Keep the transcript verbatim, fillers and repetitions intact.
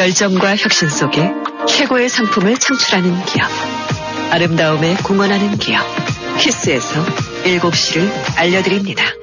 열정과 혁신 속에 최고의 상품을 창출하는 기업. 아름다움에 공헌하는 기업. 키스에서 일곱 시를 알려드립니다.